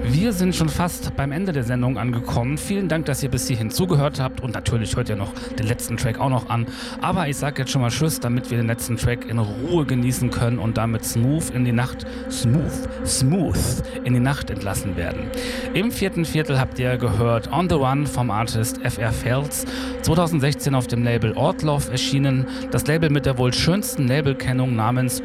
Wir sind schon fast beim Ende der Sendung angekommen. Vielen Dank, dass ihr bis hierhin zugehört habt und natürlich hört ihr noch den letzten Track auch noch an. Aber ich sage jetzt schon mal Tschüss, damit wir den letzten Track in Ruhe genießen können und damit smooth in die Nacht entlassen werden. Im 4. Viertel habt ihr gehört On the Run vom Artist FR Fels, 2016 auf dem Label Ortloff erschienen, das Label mit der wohl schönsten Labelkennung namens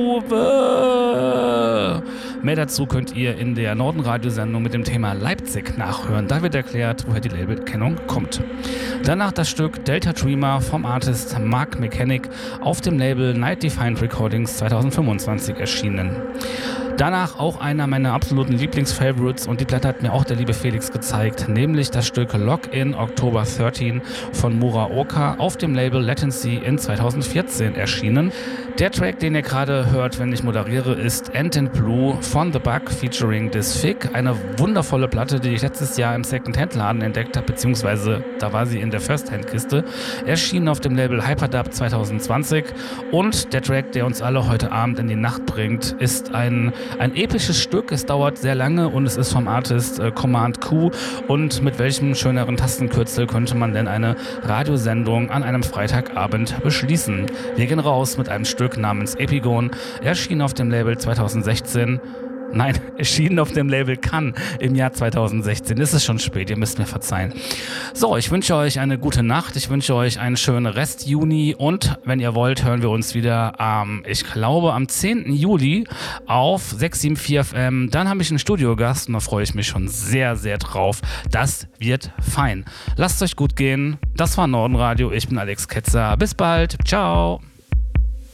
Uwe. Mehr dazu könnt ihr in der Norden-Radiosendung mit dem Thema Leipzig nachhören. Da wird erklärt, woher die Labelkennung kommt. Danach das Stück Delta Dreamer vom Artist Mark Mechanic auf dem Label Night Defined Recordings 2025 erschienen. Danach auch einer meiner absoluten Lieblingsfavorites und die Platte hat mir auch der liebe Felix gezeigt, nämlich das Stück Lock-In October 13 von Muraoka auf dem Label Latency in 2014 erschienen. Der Track, den ihr gerade hört, wenn ich moderiere, ist End in Blue von The Bug featuring Disfig. Eine wundervolle Platte, die ich letztes Jahr im Second-Hand-Laden entdeckt habe, beziehungsweise da war sie in der First-Hand-Kiste. Erschienen auf dem Label Hyperdub 2020 und der Track, der uns alle heute Abend in die Nacht bringt, ist ein episches Stück. Es dauert sehr lange und es ist vom Artist Command Q. Und mit welchem schöneren Tastenkürzel könnte man denn eine Radiosendung an einem Freitagabend beschließen? Wir gehen raus mit einem Stück namens Epigon, erschienen auf dem Label 2016. Nein, erschienen auf dem Label Cannes im Jahr 2016. Es ist schon spät, ihr müsst mir verzeihen. So, ich wünsche euch eine gute Nacht, ich wünsche euch einen schönen Rest Juni und wenn ihr wollt, hören wir uns wieder ich glaube am 10. Juli auf 674 FM. Dann habe ich einen Studiogast und da freue ich mich schon sehr, sehr drauf. Das wird fein. Lasst es euch gut gehen. Das war Nordenradio, ich bin Alex Ketzer. Bis bald, ciao.